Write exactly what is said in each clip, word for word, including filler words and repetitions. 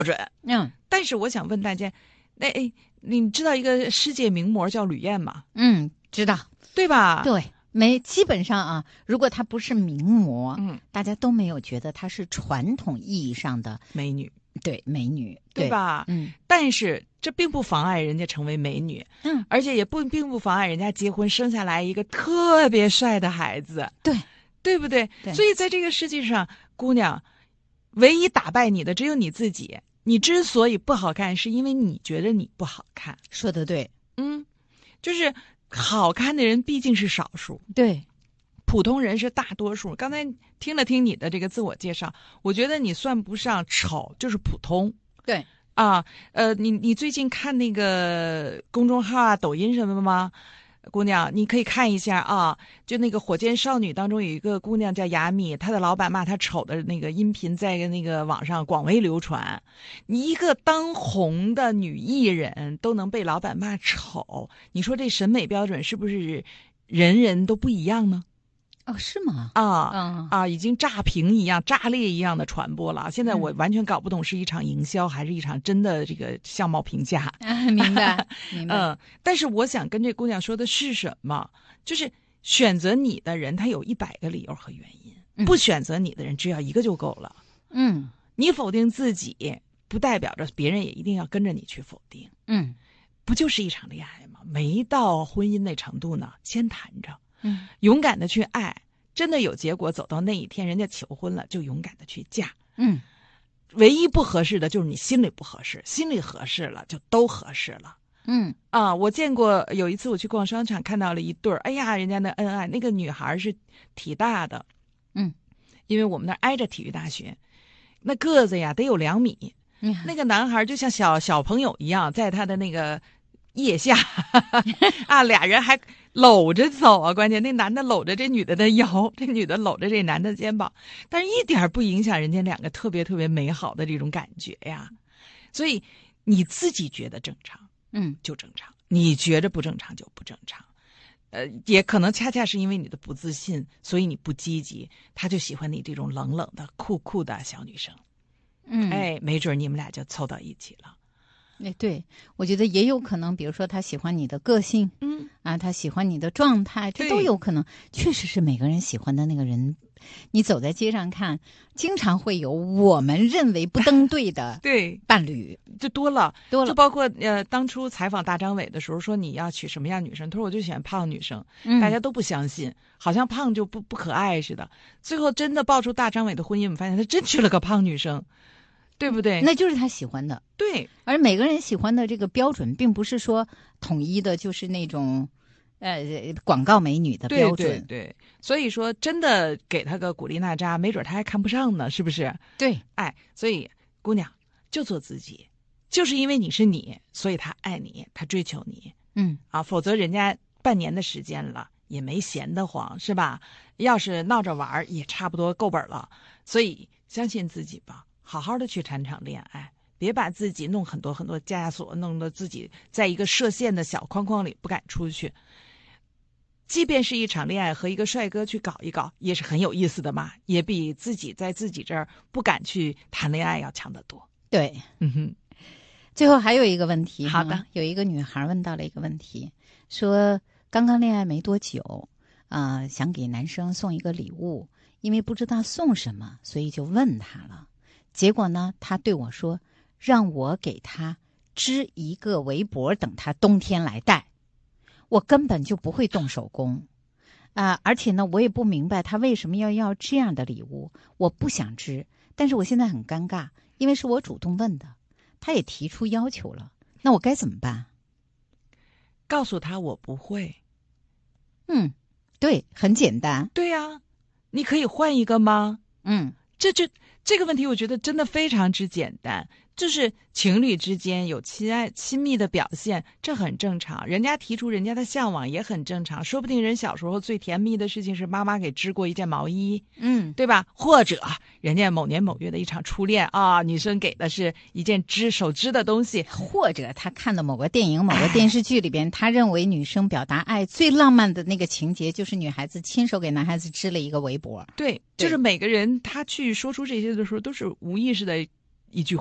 准。 嗯， 但是我想问大家，那哎，你知道一个世界名模叫吕燕吗？ 嗯，知道， 对吧？ 对，没基本上啊，如果她不是名模， 嗯， 大家都没有觉得她是传统意义上的美女， 对美女， 对吧？ 嗯， 但是这并不妨碍人家成为美女， 嗯， 而且也不并不妨碍人家结婚生下来一个特别帅的孩子， 对， 对不对？ 对， 所以在这个世界上，姑娘，唯一打败你的只有你自己。你之所以不好看，是因为你觉得你不好看。 说得对， 嗯，就是好看的人毕竟是少数， 对， 普通人是大多数。刚才听了听你的这个自我介绍，我觉得你算不上丑，就是普通。 对啊，呃，你你最近看那个公众号啊、抖音什么的吗？姑娘，你可以看一下啊，就那个《火箭少女》当中有一个姑娘叫雅米，她的老板骂她丑的那个音频在那个网上广为流传。你一个当红的女艺人都能被老板骂丑，你说这审美标准是不是人人都不一样呢？ 哦，是吗？ 啊、 嗯啊，已经炸屏一样、炸裂一样的传播了。现在我嗯完全搞不懂是一场营销还是一场真的这个相貌评价。 啊，明白，明白， 嗯，但是我想跟这姑娘说的是什么？就是选择你的人，他有一百个理由和原因； 嗯不选择你的人，只要一个就够了。 嗯你否定自己，不代表着别人也一定要跟着你去否定。 嗯不就是一场恋爱吗？没到婚姻那程度呢，先谈着。 嗯勇敢的去爱，真的有结果，走到那一天，人家求婚了，就勇敢的去嫁。 嗯唯一不合适的就是你心里不合适，心里合适了就都合适了。 嗯啊，我见过有一次我去逛商场，看到了一对儿，哎呀，人家那恩爱，那个女孩是体大的， 嗯， 因为我们那儿挨着体育大学，那个子呀得有两米， 嗯那个男孩就像小小朋友一样，在他的那个腋下啊，俩人还搂着走啊，关键那男的搂着这女的的腰，这女的搂着这男的肩膀，但是一点不影响人家两个特别特别美好的这种感觉呀。所以你自己觉得正常嗯就正常，你觉得不正常就不正常。呃，也可能恰恰是因为你的不自信，所以你不积极，他就喜欢你这种冷冷的、酷酷的小女生。 嗯， 哎，没准你们俩就凑到一起了。 哎，对，我觉得也有可能，比如说他喜欢你的个性， 嗯啊，他喜欢你的状态，这对都有可能。确实是每个人喜欢的那个人，你走在街上看，经常会有我们认为不登对的对， 伴侣， 就多了多了就包括呃，当初采访大张伟的时候说你要娶什么样女生，他说我就喜欢胖女生， 嗯大家都不相信，好像胖就不不可爱似的。最后真的爆出大张伟的婚姻，我们发现他真娶了个胖女生，对不对？ 那就是他喜欢的。 对， 而每个人喜欢的这个标准，并不是说统一的，就是那种，呃，广告美女的对标准。 对对，所以说真的给他个古力娜扎，没准他还看不上呢，是不是？ 对， 哎，所以姑娘就做自己，就是因为你是你，所以他爱你，他追求你嗯啊，否则人家半年的时间了也没闲得慌，是吧？要是闹着玩儿也差不多够本了，所以相信自己吧，好好的去谈场恋爱。别把自己弄很多很多枷锁，弄得自己在一个设限的小框框里不敢出去。即便是一场恋爱和一个帅哥去搞一搞，也是很有意思的嘛，也比自己在自己这儿不敢去谈恋爱要强得多。 对。 嗯哼， 最后还有一个问题， 好的， 有一个女孩问到了一个问题，说刚刚恋爱没多久，啊、呃，想给男生送一个礼物，因为不知道送什么，所以就问他了。结果呢，他对我说，让我给他织一个围脖，等他冬天来戴。我根本就不会动手工，啊、呃，而且呢，我也不明白他为什么要要这样的礼物。我不想织，但是我现在很尴尬，因为是我主动问的，他也提出要求了，那我该怎么办？ 告诉他我不会。 嗯，对，很简单。 对呀、啊，你可以换一个吗？ 嗯， 这这这个问题，我觉得真的非常之简单。就是情侣之间有亲爱亲密的表现，这很正常。人家提出人家的向往也很正常，说不定人小时候最甜蜜的事情是妈妈给织过一件毛衣， 嗯， 对吧？或者人家某年某月的一场初恋啊，女生给的是一件织手织的东西， 或者他看的某个电影、某个电视剧里边，他认为女生表达爱最浪漫的那个情节，就是女孩子亲手给男孩子织了一个围脖。 对，就是每个人他去说出这些的时候，都是无意识的一句话。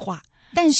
但是。